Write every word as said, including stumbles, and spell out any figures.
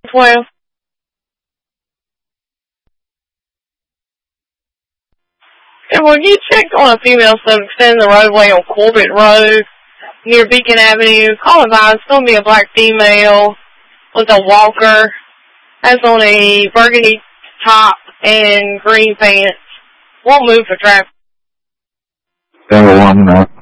twelve. And when you checked on a female sub extending the roadway on Corbett Road near Beacon Avenue, call advised it's going to be a black female with a walker. That's on a burgundy top and green pants. Won't move for traffic. Number one,